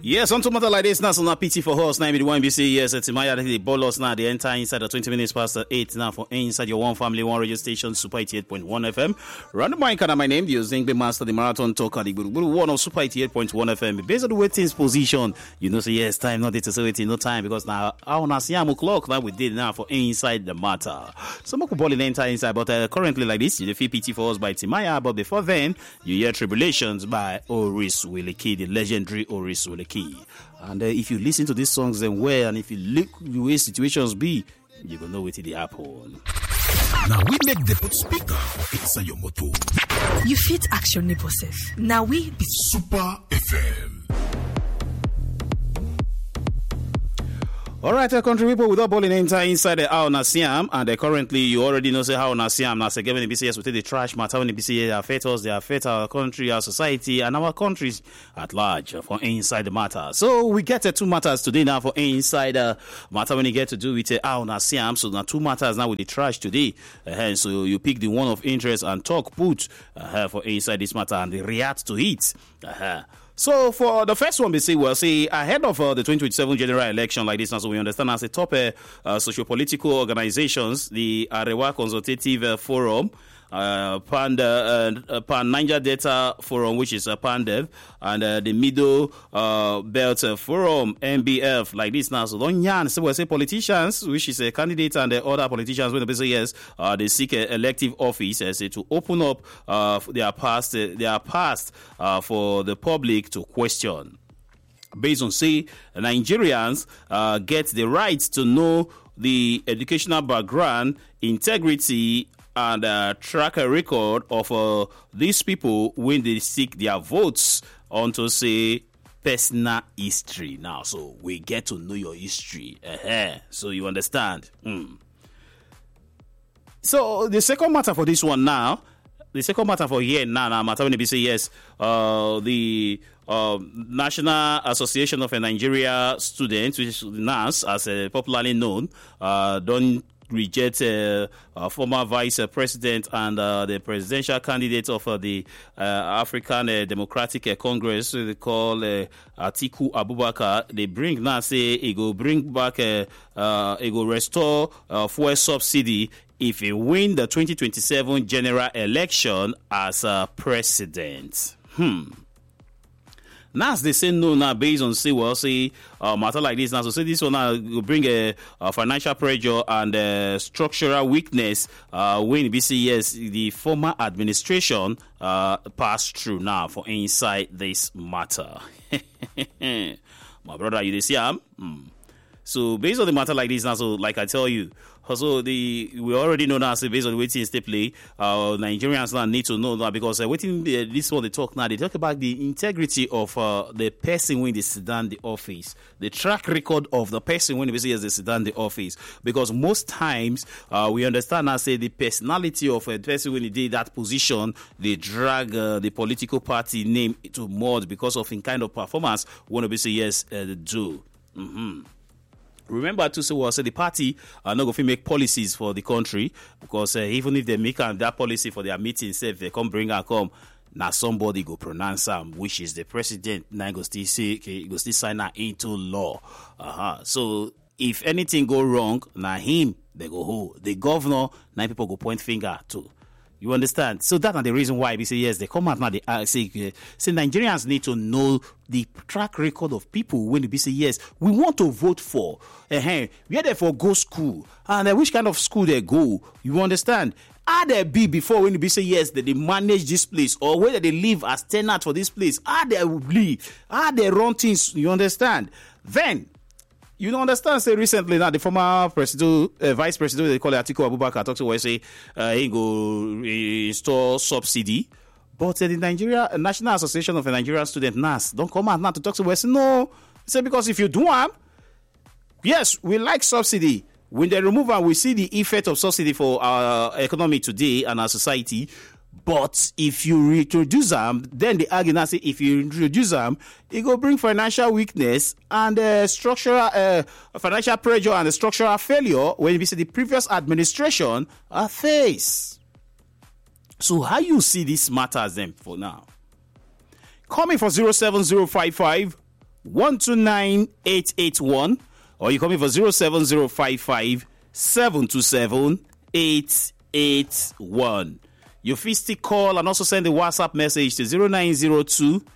Yes, on to matter like this, now, so not pity for us. Now, be the one BC. Yes, it's Maya. The ball us now. The entire inside the 20 minutes past the 8 now for inside your one family, one radio station, Super 88.1 FM. Random mic and my name, the Zingbe Master, the Marathon Talker, the one of Super 88.1 FM. Based on the waiting's position, you know, say yes, time not to say waiting, no time because now I wanna see o'clock now we did now for inside the matter. Some of ball in the entire inside, but currently like this, you feel pity for us by Timaya. But before then, you hear Tribulations by Oris Williki, the legendary Oris Williki. And if you listen to these songs then well, and if you look the way situations be, you will know what it happen. Now we make the put speaker inside your motor. You fit action neighbor self. Now we be Super FM. All right, country people, without balling inside the How Nasiam, and currently you already know say How Nasiam now say given the BCS with the trash matter when the BCS affect us, they affect our country, our society, and our countries at large for inside the matter. So we get two matters today now for inside the matter when you get to do with How Nasiam. So now two matters now with the trash today. So you pick the one of interest and talk put for inside this matter and they react to it. So for the first one, we say, well, see, ahead of the 2027 general election like this, now, so we understand as a top socio-political organizations, the Arewa Consultative Forum, Pan Niger Data Forum, which is PANDEV, and the Middle Belt Forum, MBF, like this now. So don't yarn. So we say politicians, which is a candidate, and the other politicians, when they say yes, they seek elective office, to open up their past for the public to question. Based on say Nigerians get the right to know the educational background, integrity, and track a record of these people when they seek their votes onto say personal history. Now, so we get to know your history. So you understand. So the second matter for this one now, the second matter for here now matter when they say yes, the National Association of Nigeria Students, which is NAS as popularly known, don't reject former vice president and the presidential candidate of the African Democratic Congress, they call Atiku Abubakar. They bring now say he go bring back he go restore fuel subsidy if he win the 2027 general election as president. Now, as they say no now based on say well say matter like this now. So say this one now will bring a financial pressure and structural weakness when BCS the former administration passed through now for inside this matter. My brother, you see So based on the matter like this now, so like I tell you, also we already know now. So based on the waiting stay play, Nigerians now need to know that because waiting this one they talk now. They talk about the integrity of the person when they sit down the office, the track record of the person when they sit down the office. Because most times we understand now say the personality of a person when they did that position, they drag the political party name to mud because of in kind of performance when they say yes they do. Remember to say, well, the party are not going to make policies for the country because even if they make that policy for their meetings, if they come bring and come, now somebody go pronounce them, which is the president. Now go still say, go still sign that into law. So if anything go wrong, now him they go hold the governor. Now people go point finger to. You understand? So that's the reason why we say yes. They come out now. They say Nigerians need to know the track record of people when they say yes. We want to vote for. Where they for go school and which kind of school they go. You understand? How they be before when they say yes that they manage this place or whether they live as tenant for this place? How they live? How they run things? You understand? Then. You don't understand, say recently now the former president, vice president, they call it Atiku Abubakar, talks to where say he go install subsidy. But the National Association of Nigerian Students, NAS, don't come out now to talk to where say no. Say because if you do them, yes, we like subsidy. When they remove them, we see the effect of subsidy for our economy today and our society. But if you reintroduce them, then the argument say if you introduce them, it will bring financial weakness and structural financial pressure and structural failure when we see the previous administration face. So how you see this matters then for now? Call me for 07055 129-881, or you call me for 07055 727 881. You feel still call and also send a WhatsApp message to 0902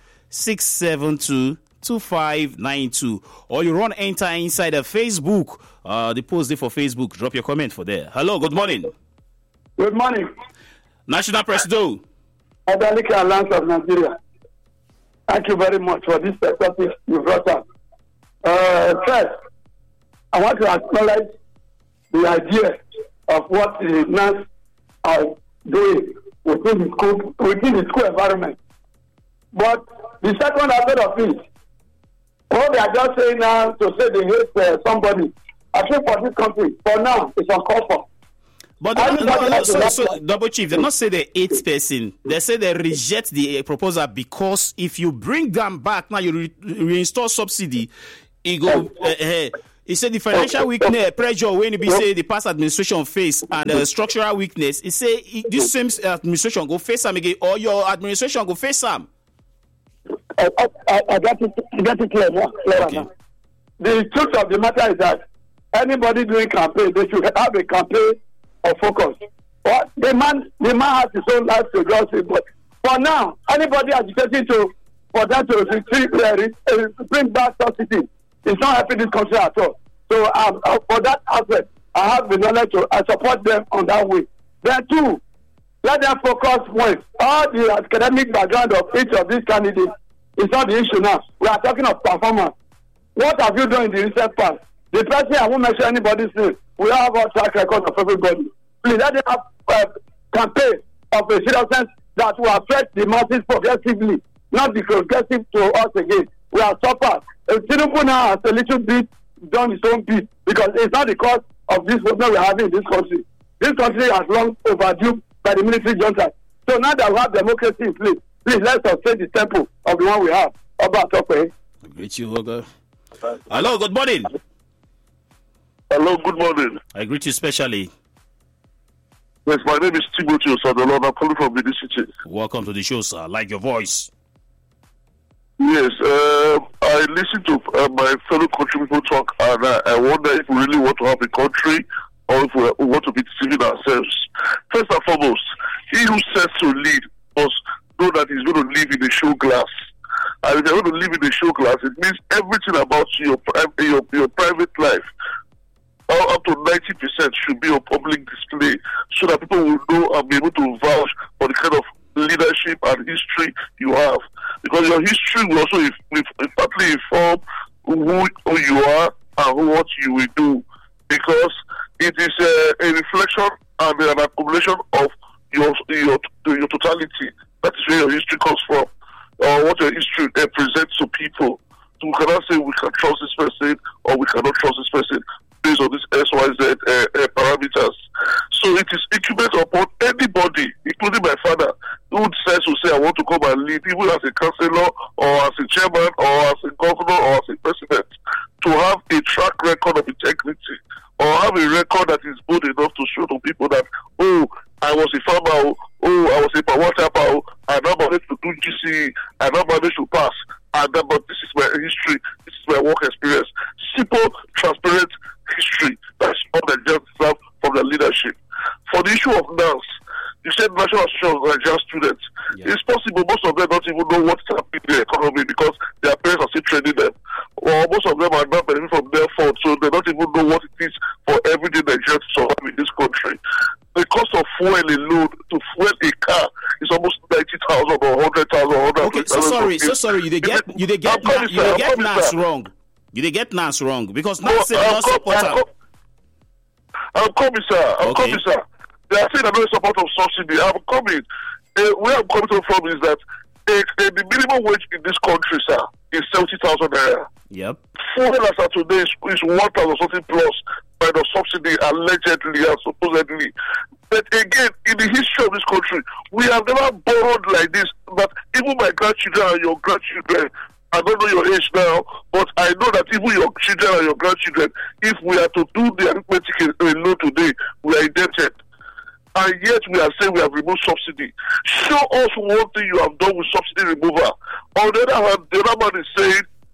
672 2592, or you enter inside the Facebook. The post there for Facebook. Drop your comment for there. Hello, good morning. Good morning. National Presido. Adalika Alliance of Nigeria. Thank you very much for this topic you brought up. First, I want to acknowledge the idea of what the NAS are doing within the school environment. But the second aspect of it, what they are just saying now to say they hate somebody, I think for this country, for now, it's uncalled for. But so Double Chief, they not say the 8th person. They say they reject the proposal because if you bring them back now, you reinstall subsidy. It go. He said the financial weakness, pressure when it be say the past administration face and structural weakness. He say this same administration go face them again, or your administration go face them. I got it clear now. Okay. The truth of the matter is that anybody doing campaign, they should have a campaign of focus. But the man has his own life to go through. But for now, anybody agitating for that to bring back subsidy, it's not helping this country at all. So for that aspect, I have the knowledge I support them on that way. Then two, let them focus with all the academic background of each of these candidates. It's not the issue now. We are talking of performance. What have you done in the recent past? The person, I won't mention anybody's name. We all have our track record of everybody. Please let them have campaign of a seriousness that will affect the masses progressively, not be progressive to us again. We are suffered. Tinubu now has a little bit done his own bit because it's not the cause of this problem we're having in this country. This country has long overdue by the military junta. So now that we have democracy in place, please let's sustain the tempo of the one we have. I greet you, Oga. Hello, good morning. Hello, good morning. I greet you specially. Yes, my name is Timothy Osadolon. I'm calling from the city. Welcome to the show, sir. I like your voice. Yes, I listen to my fellow country people talk, and I wonder if we really want to have a country or if we want to be deceiving ourselves. First and foremost, he who sets to lead must know that he's going to live in a show glass. And if you're going to live in a show glass, it means everything about your private life, up to 90% should be on public display so that people will know and be able to vouch for the kind of leadership and history you have. Because your history will also partly inform who you are and what you will do. Because it is a reflection and an accumulation of your totality. That is where your history comes from, or what your history presents to people. So we cannot say we can trust this person or we cannot trust this person based on this XYZ parameters. So it is incumbent upon anybody, including my father, who says to say, I want to come and lead, even as a councillor or as a chairman or as a governor or as a president, to have a track record of integrity or have a record that is good enough to show to people that, oh, I was a farmer, oh, I was a power tapper, I now managed to do GCE, I now managed to pass, but this is my history, this is my work experience. Simple, transparent history. That's all that just deserve from the leadership. For the issue of NAS, you said National Association of Nigerian Students. Yeah. It's possible most of them don't even know what's happening in the economy because their parents are still training them. Or most of them are not benefiting from their fault, so they don't even know what it is for everyday Nigerians to survive in this country. The cost of fuel alone to fuel a car is almost 90,000 or 100,000 or 100,000. Okay, so sorry. You get NAS wrong. You did get NAS wrong because NAS said not supporter. I'm coming, sir. They are saying they're not in support of subsidy. I'm coming. Where I'm coming from is that the minimum wage in this country, sir, is 70,000 naira. Yep. Fuel as of today is 1,000 something plus by the subsidy allegedly and supposedly. But again, in the history of this country, we have never borrowed like this. But even my grandchildren and your grandchildren, I don't know your age now, but I know that even your children and your grandchildren, if we are to do the arithmetic alone today, we are indebted. And yet we are saying we have removed subsidy. Show us one thing you have done with subsidy removal. On the other hand, the other man is saying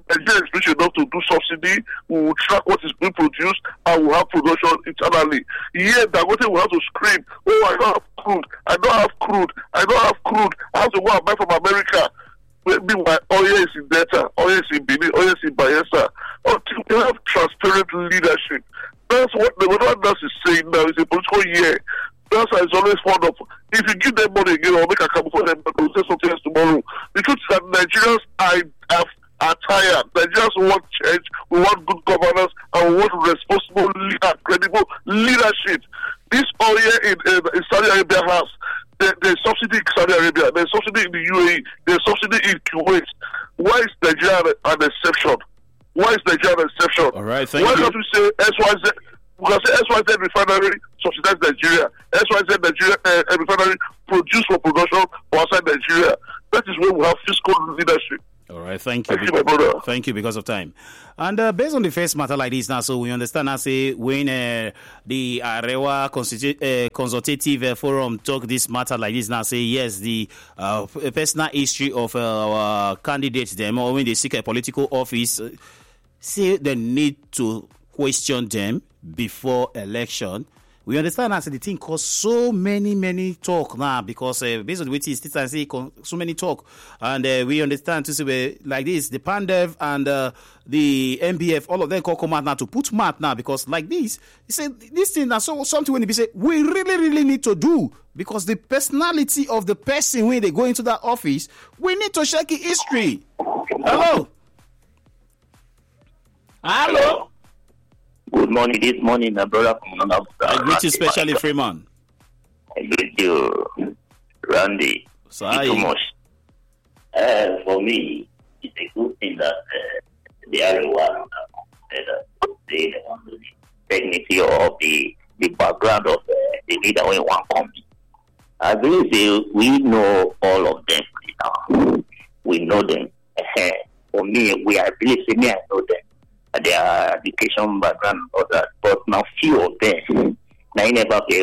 Nigeria is rich enough to do subsidy. We will track what is being produced and we'll have production internally. Here, Dangote will have to scream, oh, I don't have crude. I have to go and buy from America. Meanwhile, oil is in Delta, oil is in Benin, oil is in Bayelsa. Until we have transparent leadership. That's what the Rwanda is saying now. It's a political year. That's why it's always fond of. If you give them money again or make a come for them, they'll say something else tomorrow. The truth is that Nigerians are tired. Nigerians want change, we want good governance, and we want responsible and credible leadership. This oil in Saudi Arabia has there's subsidy in Saudi Arabia, there's subsidy in the UAE, there's subsidy in Kuwait. Why is Nigeria an exception? All right, thank you. Why don't we say SYZ? We can say SYZ refinery subsidize Nigeria. SYZ Nigeria refinery produce for production for outside Nigeria. That is where we have fiscal leadership. All right, thank you. Thank you, my brother. Thank you because of time. And based on the first matter like this now, so we understand now, say, when the Arewa Consultative Forum talk this matter like this now, say, yes, the personal history of our candidates, them, or when they seek a political office, say they need to question them before election. We understand as the thing cause so many talk now because based on the way it is, say so many talk, and we understand to say like this, the Pandev and the MBF, all of them come out now to put mouth now because like this, he said this thing now so something when they say we really need to do because the personality of the person when they go into that office, we need to check the history. Hello. Good morning. This morning, my brother from another. I greet you, especially Freeman. I greet you, Randy. Sorry. Too much. For me, it's a good thing that the Arewa the dignity of the background of the leader when one comes. I believe we know all of them now. We know them. For me, I know them. Their education background and all that, but now few of them, I never pay.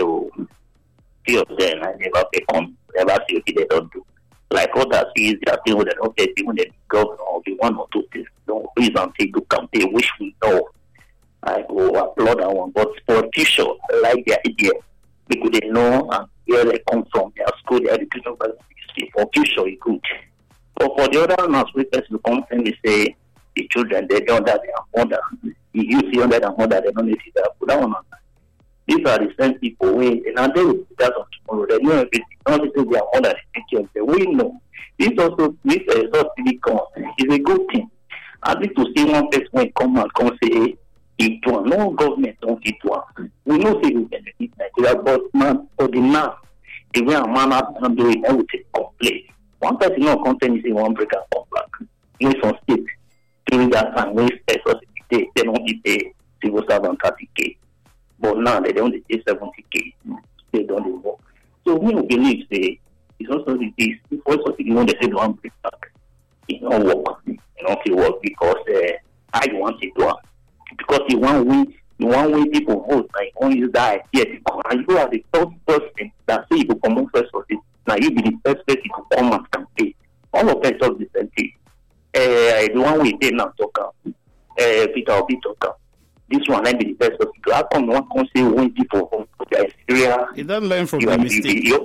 Few of them, I never pay. Never see what they don't do. Like others, they are people that don't get even the governor or the one or two things. Don't please until do campaign, which we know. I go applaud that one, but for teacher, I like their idea because they know and where they come from, their school, their education background. For teacher, it's good. But for the other ones, we person come and they say. The children, they don't have their mother. You see under their mother, they don't need to put that one on. These are the same people and they will that on tomorrow. They know everything. Only say their mother take care of them. We know. This subsidy come is a good thing. At least to see one person when come and come say it one. No government don't it one. We know say we benefit Nigeria, but man, for the now, the way a man has done do it, I would take complaint. One person no content is one break and come back. In some state. During that time, when they don't pay civil servant 30K. But now they don't pay 70K. They don't work. So we believe it's also the case. Before something when they say they want to bring back, it don't work. It don't work because I want it to work. Because the one way people vote, like only use that idea to come. And you are the first person that say you will come on first for this. Now you be the first person to come and campaign. All of us talk the same thing. The one we did now talk Peter Obi talk. This one I be the best person. How come one can say when people from Syria? You don't learn from the mistake. You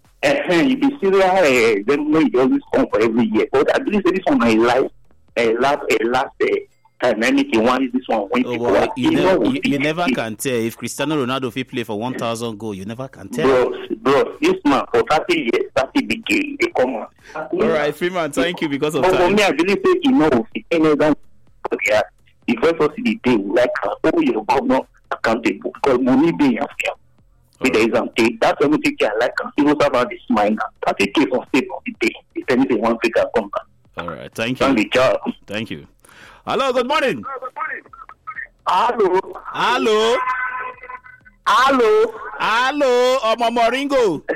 be Syria, then you always come for every year. But I believe this one my life, last time anything one is this one when people. You never can tell if Cristiano Ronaldo if he play for 1,000 goals. You never can tell. Bro, this man for 30 years, 30 big game, they come on. All right, Freeman, thank you because of time. For me, I believe that the first subsidy day like your governor accountable because money being after. With the example, that's everything I like. Civil servant is mine. That's a case of state of the day. If anything, one figure come back. All right, thank you. Thank you. Hello, good morning. Hello, Moringo.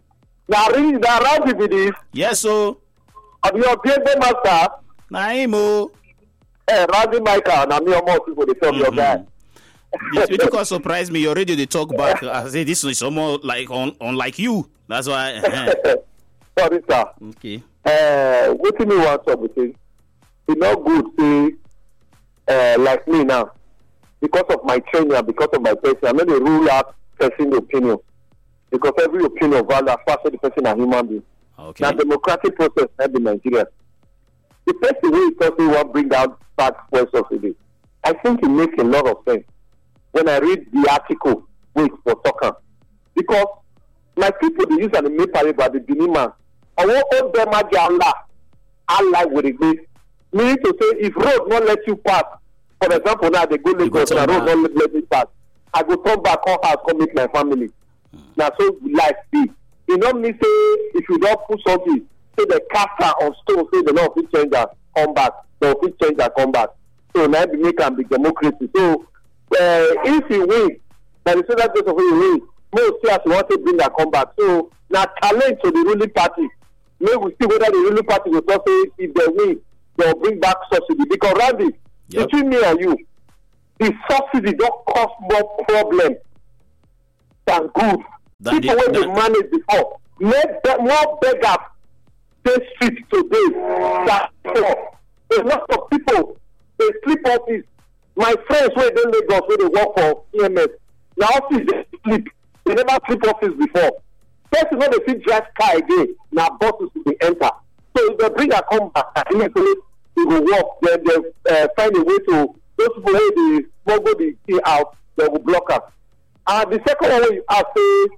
Yes, sir. Of your paper master, Naimo. Randy Michael, and me almost people they tell your guy. This because surprise me. Your radio they talk back. I say this is almost like unlike you. That's why. Sorry, sir. Okay. What do you want to say? it's not good to like me now. Because of my training and because of my person, I'm not a rule out person's opinion. Because every opinion value as far as the person a human being. Okay. Now democratic process in Nigeria. The person who is talking will bring out bad points of the I think it makes a lot of sense when I read the article with for soccer. Because my people they use an paper by the Benin man. I want all them Allah with it. Meaning to say if road won't let you pass, for example now they go Lagos and road won't let me pass, I go turn back home house come meet my family. Now so life be. You know me say if you don't put something, say the caster on stone, say the law of change and come back, the of change and come back. So now we make and be democracy. So if you win, then the that goes of you win. Most players want to bring that comeback. So now challenge to the ruling party. Maybe we see whether the ruling party will also say if they win, they'll bring back subsidy. Because Randy, between me and you, the subsidy don't cause more problem than good. People when they manage before, more beggars stay street today than before. A lot of people they sleep office. My friends where they Lagos where they work for EMS, now office they sleep. They never sleep office before. First when they see drive car again, now buses they enter. So if they bring a comeback, initially they will work. Then they find a way to those people where they smuggle the key out, they will block us. And the second one you ask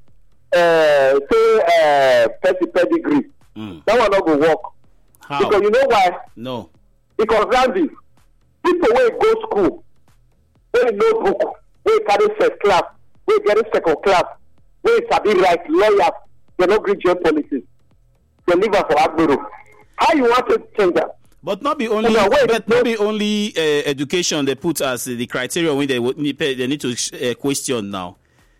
say pedigree. That one not go work. How? Because you know why? No. Because Randy, people wey go school, wey no book, wey carry first class, wey carry second class, wey sabi write lawyers, they no gree join politics. They leave us for Agbero. How you want to change that? But not be only, education they put as the criteria when they need to question now.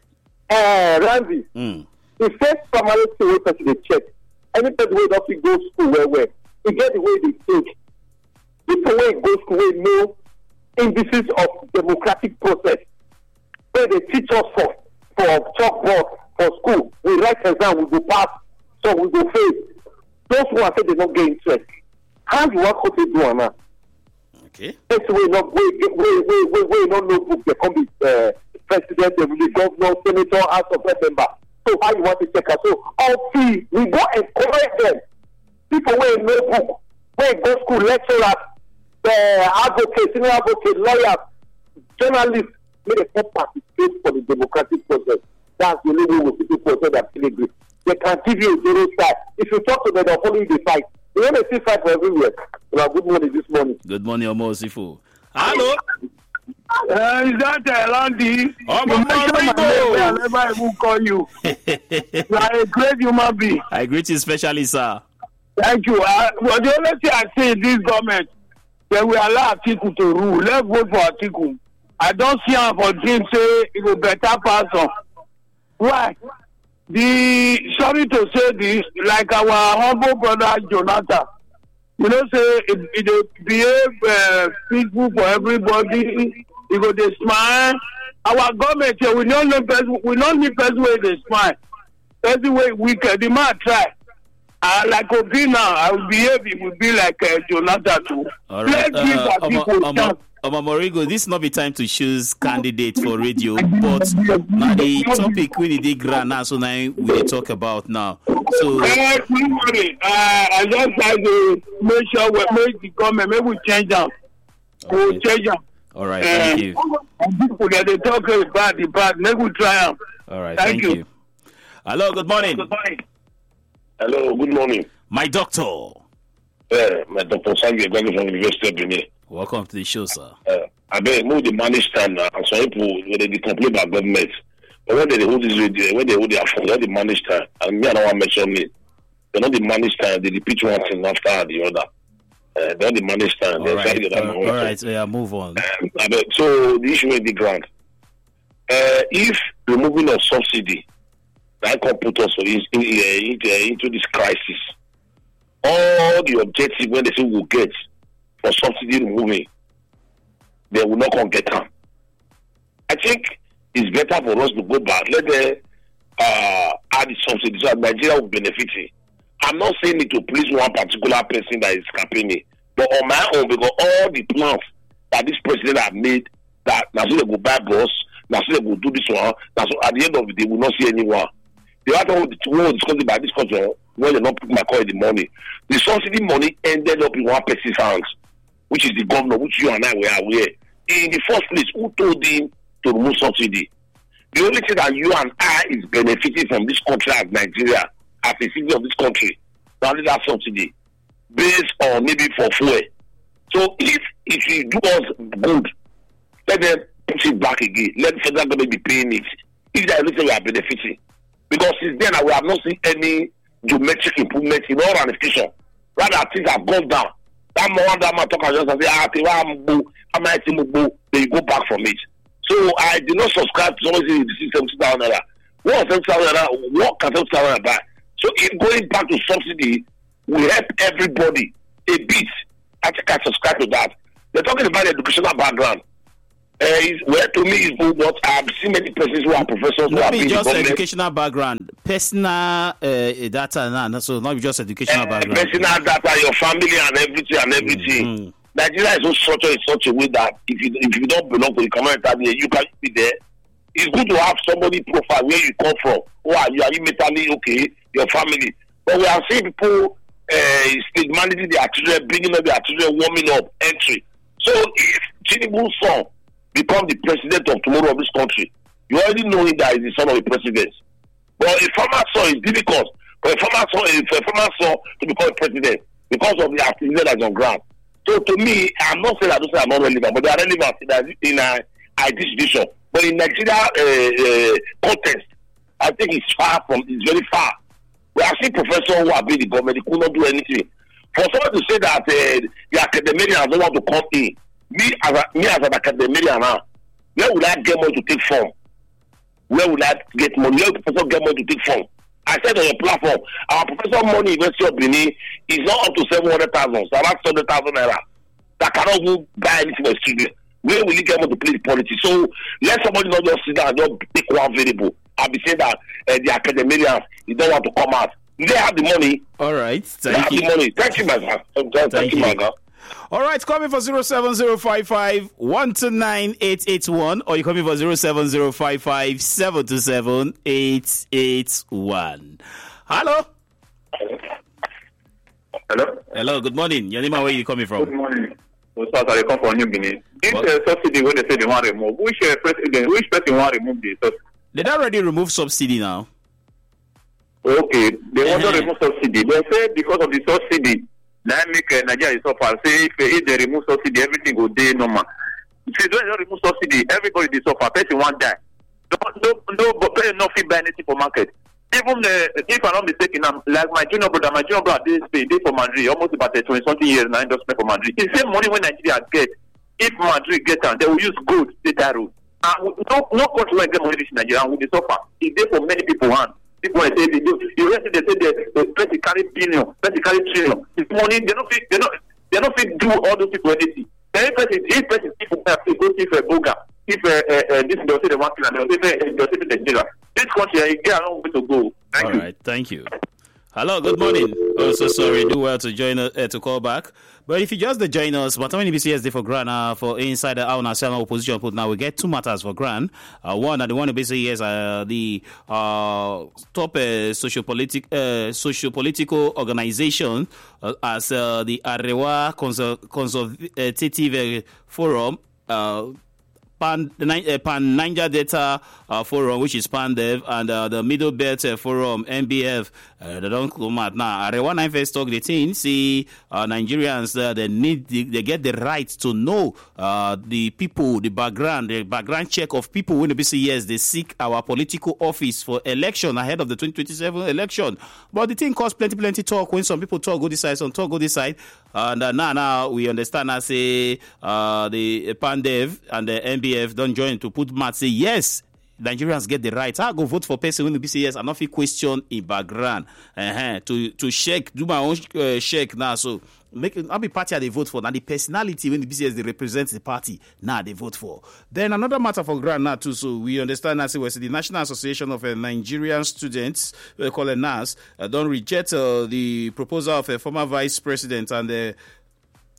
Randy, the first primary thing wey person dey check. Any person wey don fit go school well, e get the way they think. People wey go school wey know indices of democratic process. Where they teach us for chalkboard for school, we write exam, we go pass, so we go fail. Those who are say they don't get interest. How you want to do on that? Okay. Next way not we not know book they come with president, the governor, senator, house of member. So how you want to check us? So all fee, we go encourage them. People wey no book, wey go school, lecturers, advocates, senior advocates, lawyers, journalists, may they not participate for the democratic process. That's the only way we people say that pedigree. They can give you a zero side. If you talk to them, they'll follow you the fight. You want to see fight for everywhere. Well, good morning this morning. Good morning, Omo Sifu. Hello. Is that Randy? I never even call you. You are a great human being. I greet you especially, sir. Thank you. Well, the only thing I see in this government, they will allow Atiku to rule. Let's vote for Atiku. I don't see him for dream say it will better person. Why? Sorry to say this, like our humble brother Jonathan. You know, say it behave peaceful for everybody. You go they smile. Our government here, we don't need person where they smile. Person way wicked. The man try. Like Obi now, I will behave. It will be like Jonathan too. All right. Morigo, this is not the time to choose candidate for radio, but now the topic we need grand now, so now we talk about now. So I just try to make sure we make the comment. Maybe we change them. Okay. We'll change them. All right, thank you. People that they talk about the bad, maybe we try them. All right, thank you. Hello, good morning. Good morning. Hello, good morning. My doctor. My doctor Sangi Egwagi from University of Benin. Welcome to the show, sir. I bet move the manage time now. And some people when they complain about government, but when they hold this radio, when they hold their phone, they manage time. And me, I don't want to mention me. They not the manage time. They repeat one thing after the other. They don't the manage time. All right. Yeah, move on. So the issue is the grant. If removing of subsidy, that can put us into this crisis. All the objective when they say we'll get for subsidy removing, they will not come get them. I think it's better for us to go back. Let them add the subsidy so that Nigeria will benefit. I'm not saying it to please one particular person that is campaigning. But on my own, because all the plans that this president have made, that now so they go buy bus, now so they go do this one, now so at the end of the day, we will not see anyone. The other one will discuss about this country when they not put my call in the money. The subsidy money ended up in one person's hands, which is the governor, which you and I were aware. In the first place, who told him to remove subsidy? The only thing that you and I is benefiting from this country as Nigeria, as a citizen of this country, only that subsidy, based on maybe for fuel. So if you do us good, let them put it back again. Let the federal government be paying it. If there is anything we are benefiting. Because since then, we have not seen any geometric improvement in all ramifications. Rather, things have gone down. That man talk and just say, then you go back from it. So I did not subscribe to somebody saying this is 70,000 naira. What 70,000 naira? What can 70,000 naira buy? So if going back to subsidy will help everybody a bit, I think I subscribe to that. They're talking about the educational background. Well, to me, it's good, but I've seen many persons who are professors who have been just educational background, personal data, so not just educational background. Personal data, your family and everything. Mm-hmm. Nigeria is so structured in such a way that if you don't belong to the community, you can't be there. It's good to have somebody profile where you come from. Who are you? Are you mentally okay? Your family. But we are seeing people state managing their children, bringing up their children, warming up, entry. So if Tinubu's son become the president of tomorrow of this country, you already know him that he's the son of a president. But a farmer son is difficult for a farmer son to become a president because of the activity that's on ground. So to me, I'm not saying that those are not relevant, but they are relevant in a distribution. But in Nigeria context, I think it's very far. We have seen professors who have been in the government, they could not do anything. For someone to say that the academicians don't want to come in, me as an academician now, where would I get money to take from? Where would I get money? Where would professor get money to take from? I said on your platform, our professor money University of Benin is not up to 700,000, so around 700,000 naira. That cannot even buy anything for a student. Where will you get money to play the politics? So let somebody not just sit down and just take one variable. I'll be saying that the academicians, you don't want to come out. They have the money. All right. Thank you. The money. Thank you, my God. Thank you, my God. All right, call me for 07055 129 881 or you call me for 07055 727 881. Hello. Hello, good morning. Your name and where you coming from? Good morning. I come from New Guinea. This subsidy when they say they want to remove, which person want to remove the subsidy? They already remove subsidy now. Okay, they want to remove subsidy. They say because of the subsidy, now make Nigeria suffer. Say if they remove subsidy, everything will be normal. If you don't remove subsidy, everybody will suffer. Person won't die. No, but pay no fee buy anything for market. Even if I'm not mistaken, like my junior brother, they for Madrid almost about 20-something years now investment for Madrid. It's the same money when Nigeria get. If Madrid get them, they will use gold data route. No country will get money in Nigeria and will be suffer. It's there for many people hand. People say they do. You rest they say they practically carry billion, practically trillion. This money they not fit do all those people anything. If people have to go see for Boga, if this they'll say the one thing and they'll say the Nigeria. This country you get a long way to go. Thank you. All right, thank you. Hello, good morning. Oh, so sorry. Do well to join us to call back. But if you just join us, but how many BCS for Grant for inside our national opposition put now we get two matters for Grant. One and the one basically is the top socio-political organization as the Arewa Consultative Forum. Pan Niger Data Forum, which is PanDev, and the Middle Belt Forum, MBF. They don't come out now. Arewa 9 first talk the thing. See, Nigerians they get the right to know the people, the background check of people when the BCS they seek our political office for election ahead of the 2027 election. But the thing caused plenty talk when some people talk go this side, some talk go this side, and now we understand. I say the PanDev and the MBF don't join to put mouth say yes. Nigerians get the right. I go vote for person when the BCS and not fit question in background. To check, do my own check now. So I'll be party they vote for. Now the personality when the BCS they represent the party now they vote for. Then another matter for grant now too. So we understand that the National Association of Nigerian Students, we call it NAS, don't reject the proposal of a former vice president and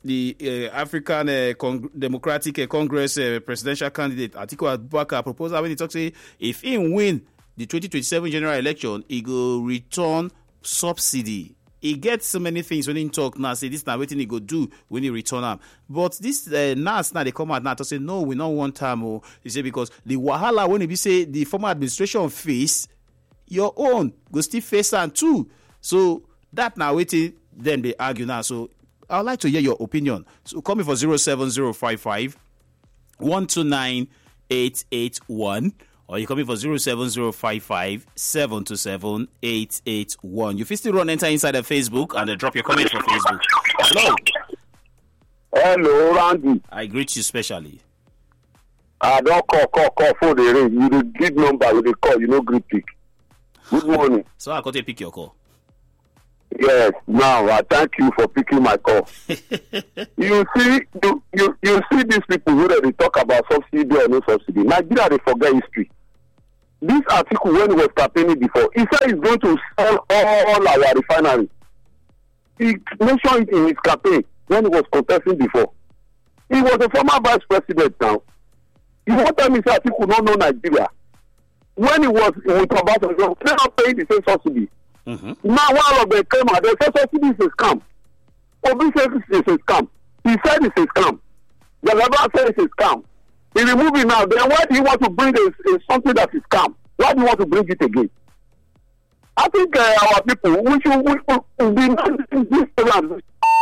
the African Democratic Congress presidential candidate Atiku Abubakar proposal when he talks say if he win the 2027 general election, he go return subsidy. He gets so many things when he talk now, say this now waiting he go do when he return them. But this NAS now they come out now to say no, we not want time. Or he say because the wahala when he be say the former administration face your own go still face and too. So that now waiting then they argue now. So I would like to hear your opinion. So call me for 07055 129 881. Or you call me for 07055 727 881. You feel still run enter inside of Facebook and drop your comment for Facebook. Hello. Hello, Randy. I greet you specially. I don't call for the ring. You the give number with the call, you know greet pick. Good morning. So I got to pick your call. Yes, now I thank you for picking my call. you see these people who they talk about subsidy or no subsidy. Nigeria they forget history. This article when he was campaigning before, he said he's going to sell all our refineries. He mentioned it in his campaign when he was contesting before. He was a former vice president now. You want to tell me say Atiku don't know Nigeria? When he was with Obasanjo, they not paying the same subsidy. Mm-hmm. Now one of them came out, they said subsidy is a scam. Obi said it's a scam. He said it's a scam. The Labour said it's a scam. He removed it now. Then why do you want to bring something that is scam? Why do you want to bring it again? I think our people, we should be this plan.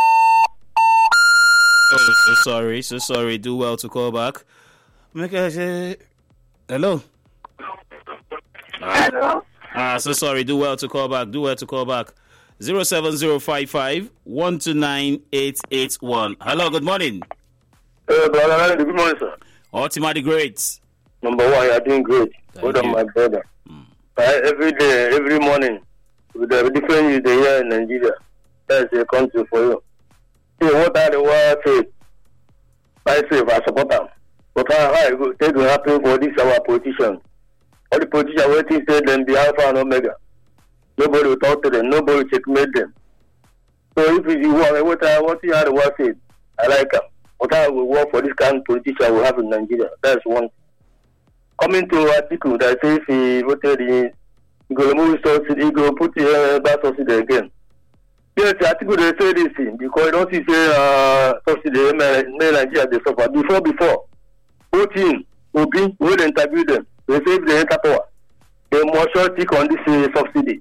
Oh, so sorry. Do well to call back. Hello. Hello. So sorry. Do well to call back. 07055 129 881. Hello. Good morning. Brother, good morning, sir. Ultimate great. Number one, you are doing great. Hold on, my brother. Every day, every morning, with the different news they hear in Nigeria, that's a country for you. See, what are the world faith? I say, I support them. But how it will happen for this our politicians? All the politicians waiting say them be Alpha and Omega. Nobody will talk to them. Nobody will checkmate them. So if you want, what you have the world faith, I like them. But I will work for this kind of politician we have in Nigeria. That's one. Coming to article that says he voted in, he will remove subsidy, he will put back subsidy again. Yes, the article they say this thing because don't see say subsidy in Nigeria they suffer. Before, Putin, Obi, we will interview them. They say if they enter power, they must short tick on this subsidy.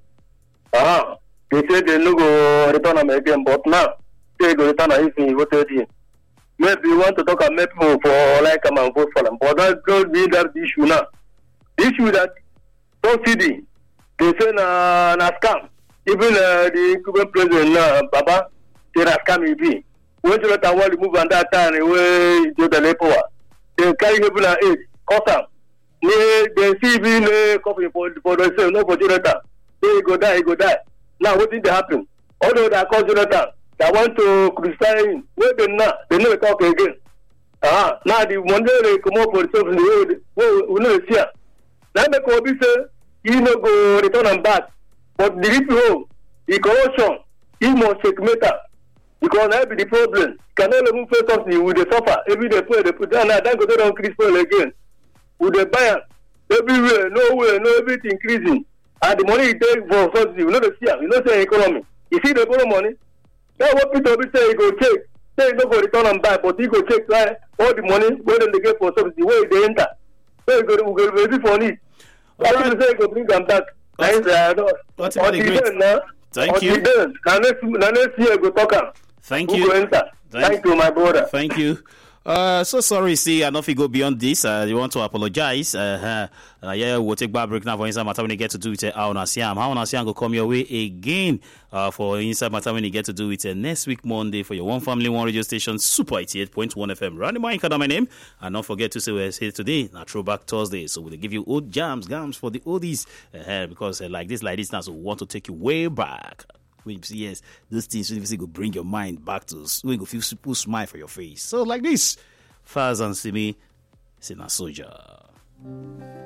They say they no go return them again, but now they go return if he voted in. Maybe you want to talk about people for like and vote for them, but that don't mean that the issue now. The issue that subsidy, they say na scam. Even the current president Baba, say na scam it be. When you let want to move on that time, away to the power, they carry people at age, cut them. They see even coffee for themselves, no for Jonathan. They go die. Now what did happen? Although they call Jonathan. I want to criticize him. Wait them now. They never talk again. Now the one day they come up for themselves in the road, we know it's here. Now the Kobe say, he no go return them back. But the people, the corruption, he must checkmate her. Because that be the problem. You cannot even face something with the suffer. Every day they put down, then go to the crystal again. With the buyer, everywhere, nowhere, no everything increasing. And the money he take for subsidy, we know the fear, we know the economy. You see the borrow money? That's what Peter Obi say he go check. Say he no go return them back, but he go check all the money where they get for subsidy, where they enter. So he go ready for it. I think say he go bring them back. Thank you. Next year go talk. Thank you. Thank you, my brother. Thank you. So sorry, see, I know if you go beyond this, you want to apologize. Yeah, we'll take back break now for Inside Matter when you get to do it. How Siam will come your way again for Inside Matter when you get to do it next week, Monday, for your One Family, One Radio Station, Super 88.1 FM. Randy Mike, my name. And don't forget to say we're here today, now Throwback Thursday. So we'll give you old jams for the oldies, because like this now, so we want to take you way back. When you see, yes, those things will bring your mind back to when you feel people smile for your face. So like this, Faz and Simi, Sina Soldier.